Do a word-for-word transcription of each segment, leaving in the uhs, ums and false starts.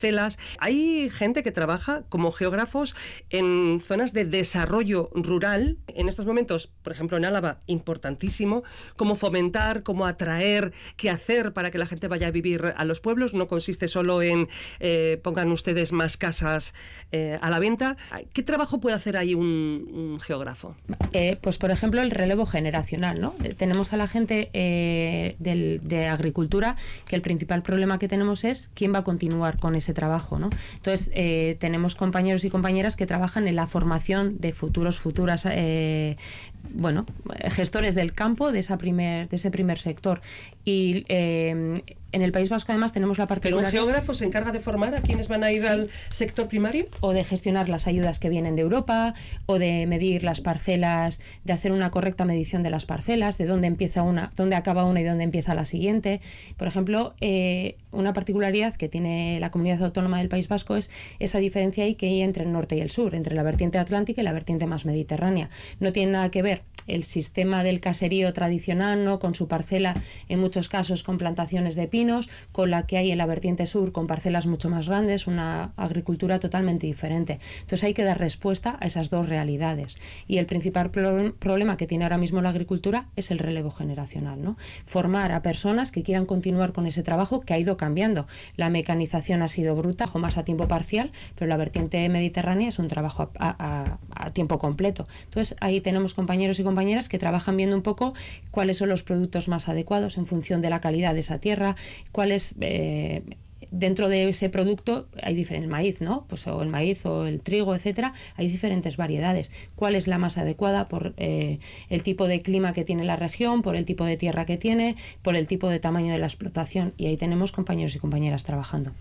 parcelas. Hay gente que trabaja como geógrafos en zonas de desarrollo rural. En estos momentos, por ejemplo, en Álava, importantísimo, cómo fomentar, cómo atraer, qué hacer para que la gente vaya a vivir a los pueblos. No consiste solo en eh, pongan ustedes más casas eh, a la venta. ¿Qué trabajo puede hacer ahí un, un geógrafo? Eh, pues, por ejemplo, el relevo generacional, ¿no? Eh, tenemos a la gente eh, del, de agricultura, que el principal problema que tenemos es quién va a continuar con ese trabajo, ¿no? Entonces, eh, tenemos compañeros y compañeras que trabajan en la formación de futuros, futuras, eh, bueno, gestores del campo de esa primer, de ese primer sector. Y eh, en el País Vasco, además, tenemos la particularidad... ¿Pero un geógrafo se encarga de formar a quienes van a ir sí. al sector primario? O de gestionar las ayudas que vienen de Europa, o de medir las parcelas, de hacer una correcta medición de las parcelas, de dónde empieza una, dónde acaba una y dónde empieza la siguiente. Por ejemplo, eh, una particularidad que tiene la Comunidad Autónoma del País Vasco es esa diferencia ahí que hay entre el norte y el sur, entre la vertiente atlántica y la vertiente más mediterránea. No tiene nada que ver el sistema del caserío tradicional, ¿no?, con su parcela, en muchos casos con plantaciones de pinos, con la que hay en la vertiente sur, con parcelas mucho más grandes, una agricultura totalmente diferente. Entonces hay que dar respuesta a esas dos realidades. Y el principal pro- problema que tiene ahora mismo la agricultura es el relevo generacional, ¿no? Formar a personas que quieran continuar con ese trabajo que ha ido cambiando. La mecanización ha sido bruta, o más a tiempo parcial, pero la vertiente mediterránea es un trabajo a, a, a tiempo completo. Entonces ahí tenemos compañeros y compañeras que trabajan viendo un poco cuáles son los productos más adecuados en función de la calidad de esa tierra, cuáles eh, dentro de ese producto hay diferentes, maíz, ¿no? Pues o el maíz o el trigo, etcétera, hay diferentes variedades. ¿Cuál es la más adecuada por eh, el tipo de clima que tiene la región, por el tipo de tierra que tiene, por el tipo de tamaño de la explotación? Y ahí tenemos compañeros y compañeras trabajando.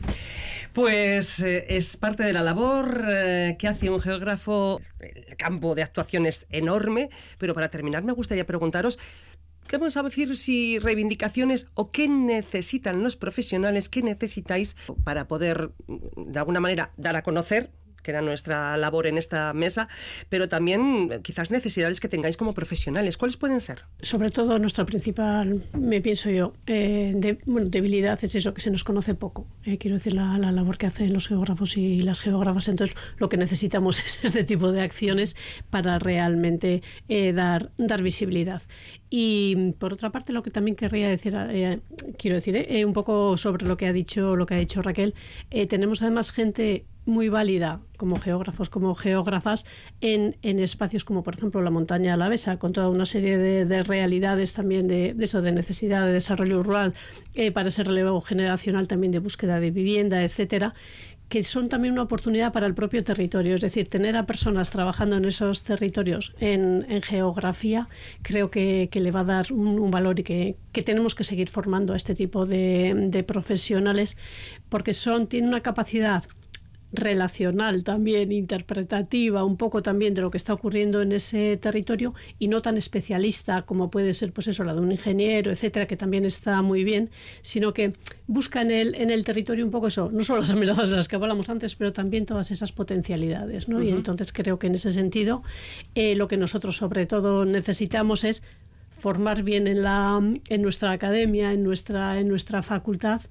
Pues eh, es parte de la labor eh, que hace un geógrafo. El campo de actuación es enorme, pero para terminar me gustaría preguntaros, ¿qué vamos a decir si reivindicaciones o qué necesitan los profesionales, qué necesitáis para poder, de alguna manera, dar a conocer, que era nuestra labor en esta mesa, pero también quizás necesidades que tengáis como profesionales? ¿Cuáles pueden ser? Sobre todo nuestra principal, me pienso yo, eh, de, bueno, debilidad es eso, que se nos conoce poco. Eh, quiero decir, la, la labor que hacen los geógrafos y las geógrafas. Entonces, lo que necesitamos es este tipo de acciones para realmente eh, dar, dar visibilidad. Y por otra parte, lo que también querría decir, eh, quiero decir, eh, un poco sobre lo que ha dicho, lo que ha dicho Raquel, eh, tenemos además gente muy válida como geógrafos, como geógrafas en, en espacios como por ejemplo la montaña alavesa, con toda una serie de, de realidades también de, de eso, de necesidad de desarrollo rural, eh, para ese relevo generacional también de búsqueda de vivienda, etcétera, que son también una oportunidad para el propio territorio. Es decir, tener a personas trabajando en esos territorios en, en geografía, creo que, que le va a dar un, un valor, y que, que tenemos que seguir formando a este tipo de, de profesionales, porque son, tienen una capacidad relacional también, interpretativa, un poco también de lo que está ocurriendo en ese territorio, y no tan especialista como puede ser, pues eso, la de un ingeniero, etcétera, que también está muy bien, sino que busca en el, en el territorio un poco eso, no solo las amenazas de las que hablamos antes, pero también todas esas potencialidades, ¿no? Uh-huh. Y entonces creo que en ese sentido eh, lo que nosotros sobre todo necesitamos es formar bien en la en nuestra academia, en nuestra en nuestra facultad,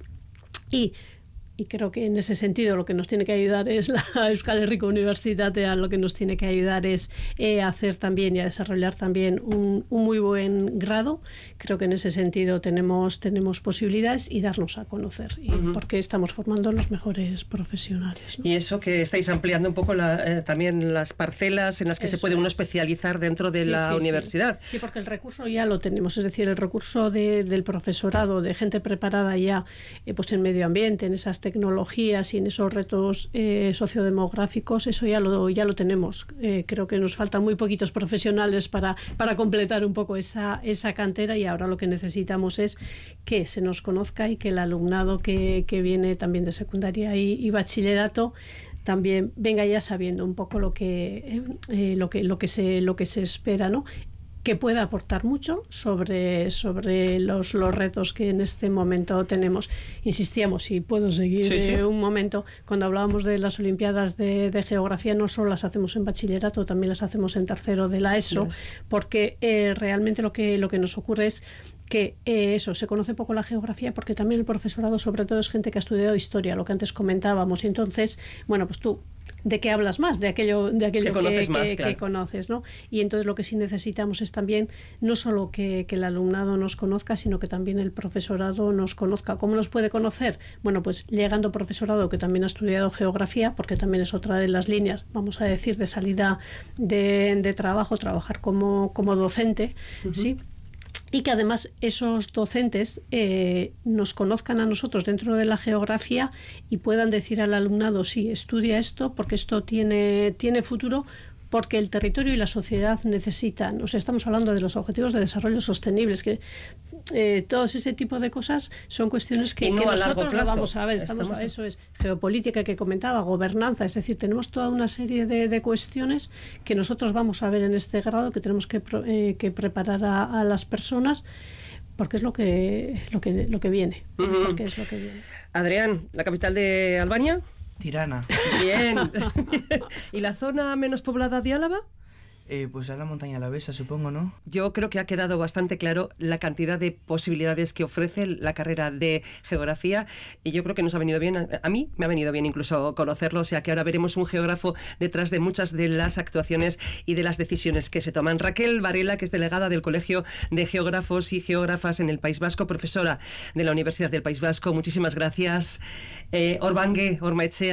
y Y creo que en ese sentido lo que nos tiene que ayudar es la Euskal Herriko Unibertsitatea, lo que nos tiene que ayudar es eh, hacer también y a desarrollar también un, un muy buen grado. Creo que en ese sentido tenemos, tenemos posibilidades, y darnos a conocer, y uh-huh. porque estamos formando los mejores profesionales, ¿no? Y eso que estáis ampliando un poco la, eh, también las parcelas en las que eso se puede uno es. especializar dentro de sí, la sí, universidad. Sí. sí, porque el recurso ya lo tenemos, es decir, el recurso de, del profesorado, de gente preparada ya eh, pues en medio ambiente, en esas tecnologías y en esos retos eh, sociodemográficos, eso ya lo ya lo tenemos. Eh, creo que nos faltan muy poquitos profesionales para, para completar un poco esa, esa cantera, y ahora lo que necesitamos es que se nos conozca y que el alumnado que, que viene también de secundaria y, y bachillerato también venga ya sabiendo un poco lo que eh, lo que lo que se lo que se espera, ¿no? Que pueda aportar mucho sobre, sobre los, los retos que en este momento tenemos. Insistíamos, si puedo seguir sí, sí. un momento, cuando hablábamos de las Olimpiadas de, de Geografía, no solo las hacemos en bachillerato, también las hacemos en tercero de la ESO, sí. porque eh, realmente lo que, lo que nos ocurre es que eh, eso, se conoce poco la geografía porque también el profesorado sobre todo es gente que ha estudiado historia, lo que antes comentábamos, y entonces, bueno, pues tú, ¿de qué hablas más? De aquello, de aquello que, conoces que, más, que, claro. que conoces, ¿no? Y entonces lo que sí necesitamos es también no solo que, que el alumnado nos conozca, sino que también el profesorado nos conozca. ¿Cómo nos puede conocer? Bueno, pues llegando profesorado que también ha estudiado geografía, porque también es otra de las líneas, vamos a decir, de salida de, de trabajo, trabajar como, como docente, uh-huh. ¿sí? Y que además esos docentes eh, nos conozcan a nosotros dentro de la geografía y puedan decir al alumnado, sí, estudia esto porque esto tiene, tiene futuro, porque el territorio y la sociedad necesitan. O sea, estamos hablando de los objetivos de desarrollo sostenibles, que eh, todos ese tipo de cosas son cuestiones que, no que a nosotros largo lo vamos a ver. Estamos, estamos a, eso es geopolítica que comentaba, gobernanza, es decir, tenemos toda una serie de, de cuestiones que nosotros vamos a ver en este grado, que tenemos que, eh, que preparar a, a las personas, porque es lo que, lo que, lo que viene. Uh-huh. Porque es lo que viene. Adrián, ¿la capital de Albania? Tirana. Bien. ¿Y la zona menos poblada de Álava? Eh, pues a la montaña alavesa, supongo, ¿no? Yo creo que ha quedado bastante claro la cantidad de posibilidades que ofrece la carrera de geografía y yo creo que nos ha venido bien, a, a mí me ha venido bien incluso conocerlo, o sea que ahora veremos un geógrafo detrás de muchas de las actuaciones y de las decisiones que se toman. Raquel Varela, que es delegada del Colegio de Geógrafos y Geógrafas en el País Vasco, profesora de la Universidad del País Vasco, muchísimas gracias. Eh, Orbangue, Ormaechea.